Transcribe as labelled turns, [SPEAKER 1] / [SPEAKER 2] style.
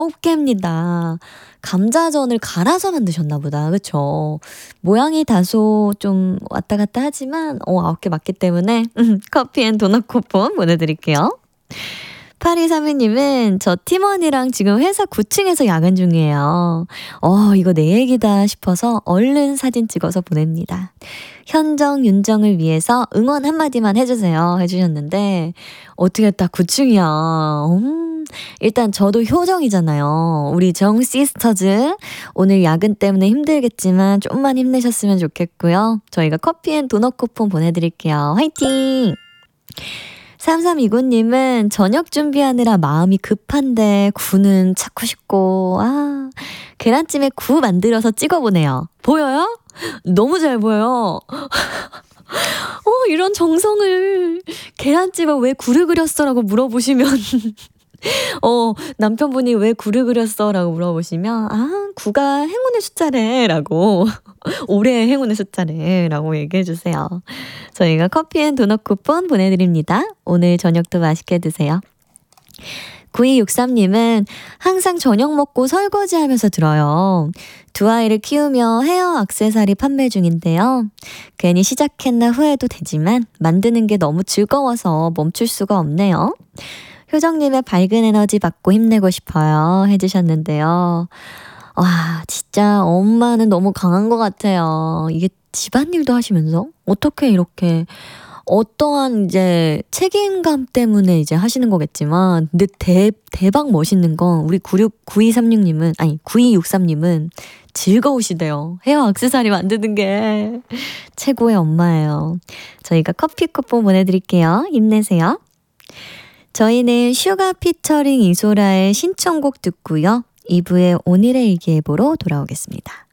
[SPEAKER 1] 꽃게입니다. 감자전을 갈아서 만드셨나 보다. 그쵸? 모양이 다소 좀 왔다 갔다 하지만 9개 맞기 때문에 커피 앤 도넛 쿠폰 보내드릴게요. 8232님은 저 팀원이랑 지금 회사 9층에서 야근 중이에요. 이거 내 얘기다 싶어서 얼른 사진 찍어서 보냅니다. 현정, 윤정을 위해서 응원 한마디만 해주세요. 해주셨는데 어떻게 딱 9층이야. 일단 저도 효정이잖아요. 우리 정 시스터즈 오늘 야근 때문에 힘들겠지만 좀만 힘내셨으면 좋겠고요. 저희가 커피 앤 도넛 쿠폰 보내드릴게요. 화이팅! 3329님은 저녁 준비하느라 마음이 급한데 구는 찾고 싶고 계란찜에 구 만들어서 찍어보네요. 보여요? 너무 잘 보여요. 이런 정성을 계란찜에 왜 구를 그렸어? 라고 물어보시면 남편분이 왜 구를 그렸어? 라고 물어보시면 구가 행운의 숫자래 라고 올해의 행운의 숫자래 라고 얘기해 주세요. 저희가 커피 앤 도넛 쿠폰 보내드립니다. 오늘 저녁도 맛있게 드세요. 9263님은 항상 저녁 먹고 설거지하면서 들어요. 두 아이를 키우며 헤어 액세서리 판매 중인데요. 괜히 시작했나 후회도 되지만 만드는 게 너무 즐거워서 멈출 수가 없네요. 효정님의 밝은 에너지 받고 힘내고 싶어요 해주셨는데요. 와, 진짜 엄마는 너무 강한 것 같아요. 이게 집안일도 하시면서 어떻게 이렇게 어떠한 이제 책임감 때문에 이제 하시는 거겠지만 근데 대박 멋있는 건 우리 9263님은 즐거우시대요. 헤어 액세서리 만드는 게 최고의 엄마예요. 저희가 커피 쿠폰 보내드릴게요. 힘내세요. 저희는 슈가 피처링 이소라의 신청곡 듣고요. 2부의 오늘의 일기예보로 돌아오겠습니다.